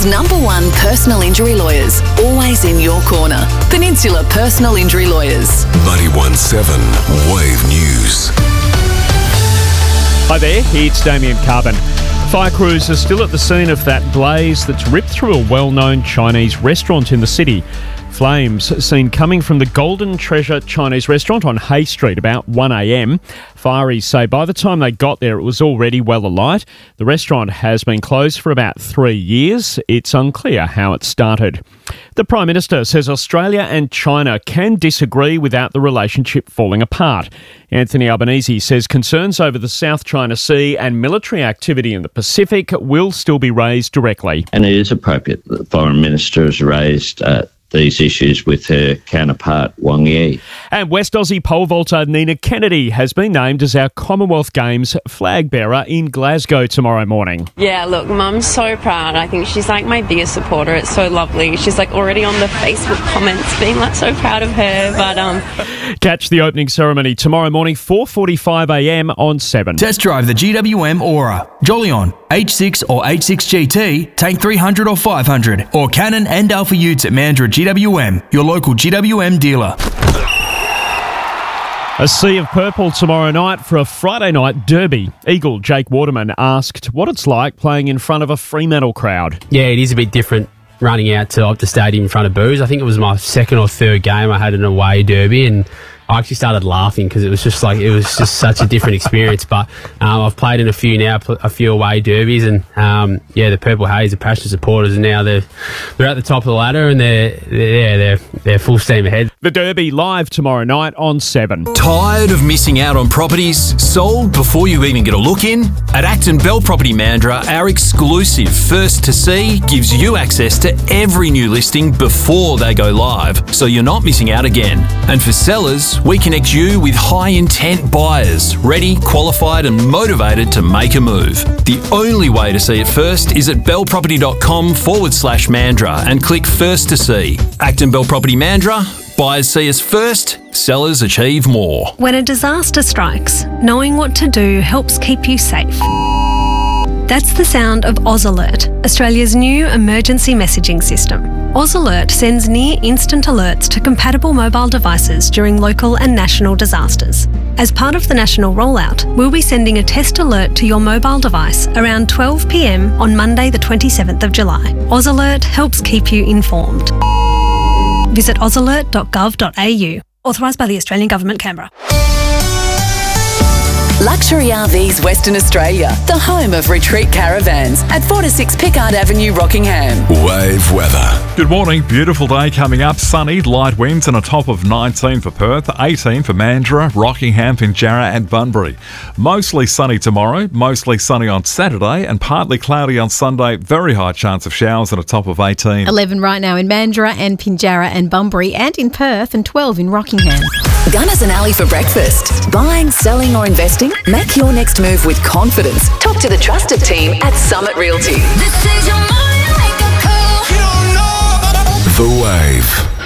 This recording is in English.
#1 personal injury lawyers, always in your corner. Peninsula Personal Injury Lawyers. 91.7 Wave News. Hi there, it's Damien Carbon. Fire crews are still at the scene of that blaze that's ripped through a well-known Chinese restaurant in the city. Flames seen coming from the Golden Treasure Chinese restaurant on Hay Street about 1 a.m. Fireys say by the time they got there it was already well alight. The restaurant has been closed for about 3 years. It's unclear how it started. The Prime Minister says Australia and China can disagree without the relationship falling apart. Anthony Albanese says concerns over the South China Sea and military activity in the Pacific will still be raised directly. And it is appropriate that the Foreign Minister has raised these issues with her counterpart Wang Yi. And West Aussie pole vaulter Nina Kennedy has been named as our Commonwealth Games flag bearer in Glasgow tomorrow morning. Yeah, look, Mum's so proud. I think she's like my biggest supporter. It's so lovely. She's like already on the Facebook comments being like so proud of her. But Catch the opening ceremony tomorrow morning, 4:45 a.m. on 7. Test drive the GWM Aura, Jolion, H6 or H6 GT, Tank 300 or 500, or Canon and Alpha Utes at Mandurah GWM, your local GWM dealer. A sea of purple tomorrow night for a Friday night derby. Eagle Jake Waterman asked what it's like playing in front of a Fremantle crowd. Yeah, it is a bit different running out to the stadium in front of boos. I think it was my second or third game I had an away derby, and I actually started laughing because it was just such a different experience. But I've played in a few away derbies, and the Purple Haze, the passionate supporters, and now they're at the top of the ladder, and they're full steam ahead. The derby live tomorrow night on 7. Tired of missing out on properties sold before you even get a look in? At Acton Bell Property Mandurah, our exclusive First to See gives you access to every new listing before they go live, so you're not missing out again. And for sellers, we connect you with high-intent buyers, ready, qualified and motivated to make a move. The only way to see it first is at bellproperty.com/Mandurah and click First to See. Acton Bell Property Mandurah, buyers see us first, sellers achieve more. When a disaster strikes, knowing what to do helps keep you safe. That's the sound of Oz Alert, Australia's new emergency messaging system. Oz Alert sends near-instant alerts to compatible mobile devices during local and national disasters. As part of the national rollout, we'll be sending a test alert to your mobile device around 12 p.m. on Monday the 27th of July. Oz Alert helps keep you informed. Visit ozalert.gov.au. Authorised by the Australian Government, Canberra. Luxury RVs Western Australia, the home of retreat caravans at 4-6 Pickard Avenue, Rockingham. Wave weather. Good morning. Beautiful day coming up. Sunny, light winds and a top of 19 for Perth, 18 for Mandurah, Rockingham, Pinjarra and Bunbury. Mostly sunny tomorrow, mostly sunny on Saturday and partly cloudy on Sunday. Very high chance of showers and a top of 18. 11 right now in Mandurah and Pinjarra and Bunbury, and in Perth, and 12 in Rockingham. Gunners and Alley for breakfast. Buying, selling or investing? Make your next move with confidence. Talk to the trusted team at Summit Realty. The Wave.